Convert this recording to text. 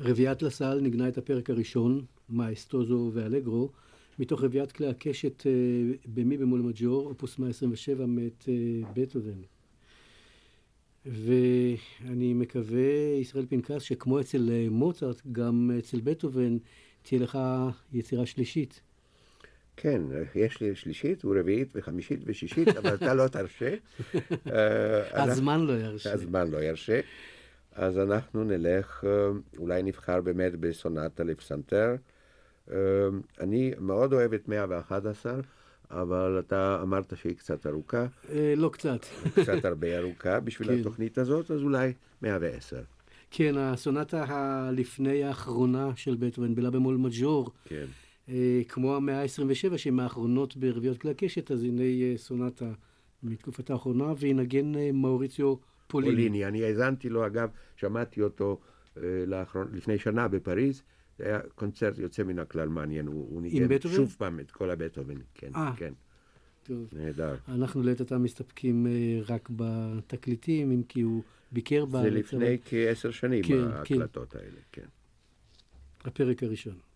רביעיית לסל נגנה את הפרק הראשון, מאסטוזו ואלגרו, מתוך רביעיית כלי הקשת במי במול מג'ור, אופוס 127 מאת בטהובן. ואני מקווה, ישראל פנקס, שכמו אצל מוצרט, גם אצל בטהובן, תהיה לך יצירה שלישית. כן, יש לי שלישית ורביעית וחמישית ושישית, אבל אתה לא תרשה. הזמן לא ירשה. הזמן לא ירשה. אז אנחנו נלך, אולי נבחר באמת בסונטה לפסנתר. אני מאוד אוהב את 111, אבל אתה אמרת שהיא קצת ארוכה. לא קצת. קצת הרבה ארוכה בשביל התוכנית הזאת, אז אולי 110. כן, הסונטה הלפני האחרונה של בטהובן, בלה במול מג'ור, כן. כמו המאה ה-27, שהיא מהאחרונות ברביעיות כלי הקשת, אז הנה סונטה מתקופת האחרונה, וינגן מאוריציו פוליני. אני האזנתי לו, אגב, שמעתי אותו לפני שנה בפריז, זה היה קונצרט יוצא מן הכלל מעניין, הוא ניגן שוב פעם את כל הבטהובן, כן, כן. טוב. נהדר. אנחנו לעת עתה מסתפקים רק בתקליטים, אם כי הוא ביקר בארץ. זה לפני כ10 שנים, ההקלטות האלה, כן. הפרק הראשון.